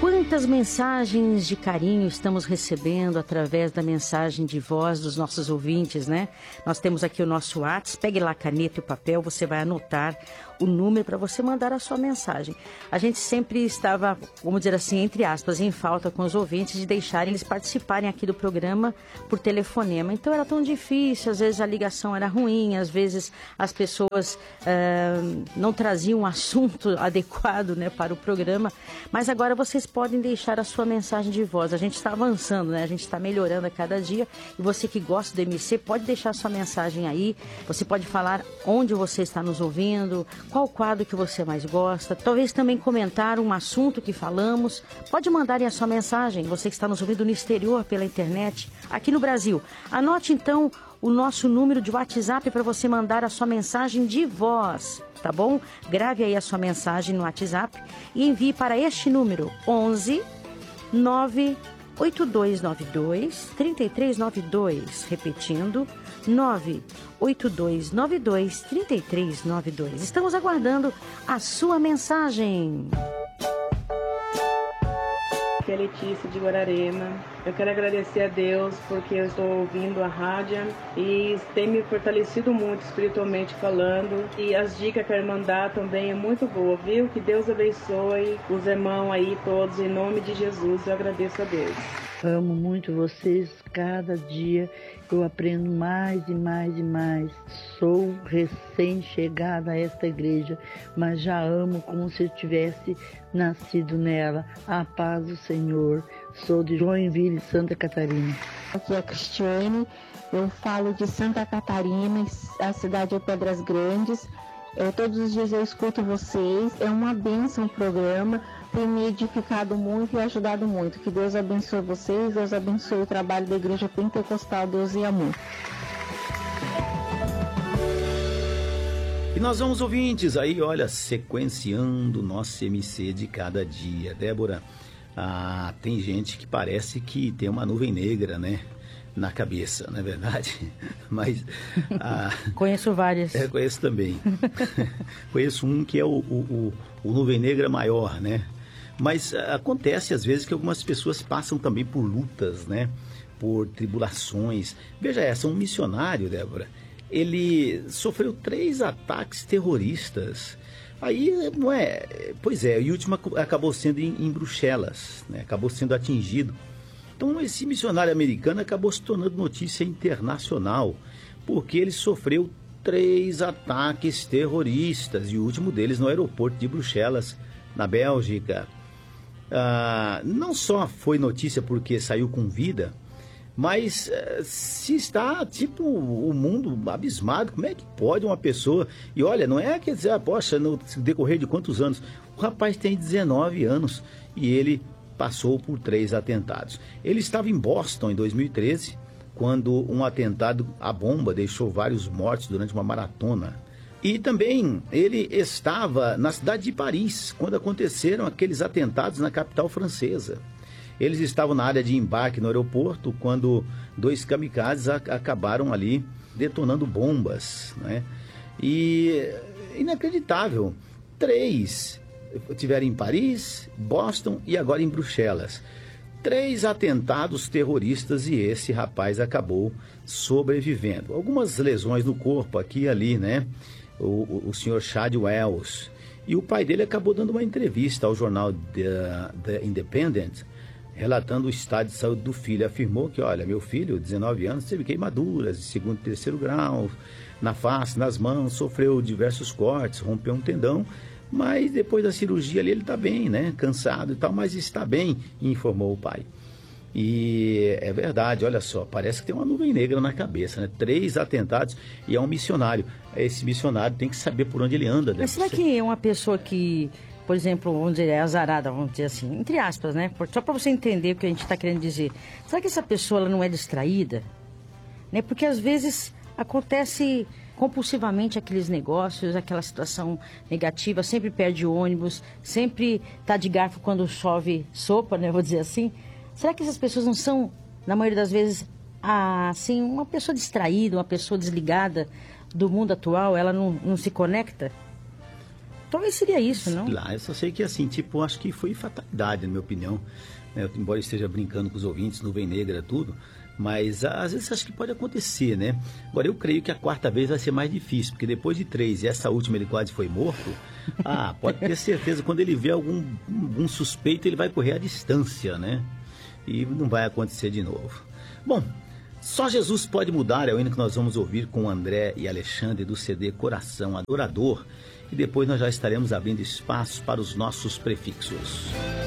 Quantas mensagens de carinho estamos recebendo através da mensagem de voz dos nossos ouvintes, né? Nós temos aqui o nosso WhatsApp, pegue lá a caneta e o papel, você vai anotar o número para você mandar a sua mensagem. A gente sempre estava, vamos dizer assim, entre aspas, em falta com os ouvintes de deixarem eles participarem aqui do programa por telefonema. Então era tão difícil, às vezes a ligação era ruim, às vezes as pessoas não traziam um assunto adequado, né, para o programa. Mas agora vocês podem deixar a sua mensagem de voz. A gente está avançando, né? A gente está melhorando a cada dia. E você que gosta do MC, pode deixar a sua mensagem aí. Você pode falar onde você está nos ouvindo, qual quadro que você mais gosta, talvez também comentar um assunto que falamos. Pode mandar aí a sua mensagem, você que está nos ouvindo no exterior pela internet, aqui no Brasil. Anote então o nosso número de WhatsApp para você mandar a sua mensagem de voz, tá bom? Grave aí a sua mensagem no WhatsApp e envie para este número, 11 98292 3392, repetindo, 98292 3392. Estamos aguardando a sua mensagem. Aqui é Letícia de Guararema. Eu quero agradecer a Deus porque eu estou ouvindo a rádio e tem me fortalecido muito espiritualmente falando. E as dicas que a irmã dá também é muito boa, viu? Que Deus abençoe os irmãos aí todos, em nome de Jesus. Eu agradeço a Deus. Amo muito vocês, cada dia eu aprendo mais e mais e mais. Sou recém-chegada a esta igreja, mas já amo como se eu tivesse nascido nela. A paz do Senhor. Sou de Joinville, Santa Catarina. Aqui é a Cristiane, eu falo de Santa Catarina, a cidade é Pedras Grandes. Todos os dias eu escuto vocês, é uma bênção o programa, tem me edificado muito e ajudado muito. Que Deus abençoe vocês, Deus abençoe o trabalho da Igreja Pentecostal, Deus e amor. E nós vamos, ouvintes, aí, olha, sequenciando o nosso MC de cada dia. Débora, tem gente que parece que tem uma nuvem negra, né, na cabeça, não é verdade? Mas conheço várias. Conheço também. Conheço um que é o nuvem negra maior, né? Mas acontece às vezes que algumas pessoas passam também por lutas, né? Por tribulações. Veja essa, um missionário, Débora, ele sofreu 3 ataques terroristas. Aí, não é... Pois é, e o último acabou sendo em Bruxelas, né? Acabou sendo atingido. Então, esse missionário americano acabou se tornando notícia internacional, porque ele sofreu 3 ataques terroristas, e o último deles no aeroporto de Bruxelas, na Bélgica. Não só foi notícia porque saiu com vida, mas se está, tipo, o mundo abismado. Como é que pode uma pessoa... E olha, não é quer dizer, poxa, no decorrer de quantos anos? O rapaz tem 19 anos e ele passou por 3 atentados. Ele estava em Boston em 2013, quando um atentado à bomba deixou vários mortos durante uma maratona. E também ele estava na cidade de Paris, quando aconteceram aqueles atentados na capital francesa. Eles estavam na área de embarque no aeroporto, quando 2 kamikazes acabaram ali detonando bombas, né? E inacreditável, 3 tiveram em Paris, Boston e agora em Bruxelas. 3 atentados terroristas e esse rapaz acabou sobrevivendo. Algumas lesões no corpo aqui e ali, né? O senhor Chad Wells. E o pai dele acabou dando uma entrevista ao jornal The Independent, relatando o estado de saúde do filho. Afirmou que, olha, meu filho, 19 anos, teve queimaduras de 2º e 3º grau, na face, nas mãos, sofreu diversos cortes, rompeu um tendão, mas depois da cirurgia ali ele está bem, né? Cansado e tal, mas está bem, informou o pai. E é verdade, olha só, parece que tem uma nuvem negra na cabeça, né? 3 atentados e é um missionário. Esse missionário tem que saber por onde ele anda. Mas será que é uma pessoa que, por exemplo, vamos dizer, é azarada, vamos dizer assim, entre aspas, né? Só para você entender o que a gente está querendo dizer. Será que essa pessoa ela não é distraída? Né? Porque às vezes acontece compulsivamente aqueles negócios, aquela situação negativa, sempre perde o ônibus, sempre tá de garfo quando chove sopa, né? Vou dizer assim. Será que essas pessoas não são, na maioria das vezes, assim, uma pessoa distraída, uma pessoa desligada do mundo atual? Ela não se conecta? Talvez seria isso, não? Lá, eu só sei que assim, tipo, acho que foi fatalidade, na minha opinião. Né? Embora eu esteja brincando com os ouvintes, nuvem negra, tudo. Mas às vezes acho que pode acontecer, né? Agora eu creio que a quarta vez vai ser mais difícil, porque depois de 3 e essa última ele quase foi morto. Pode ter certeza, quando ele vê algum suspeito, ele vai correr à distância, né? E não vai acontecer de novo. Bom, Só Jesus Pode Mudar é o hino que nós vamos ouvir com André e Alexandre do CD Coração Adorador. E depois nós já estaremos abrindo espaço para os nossos prefixos.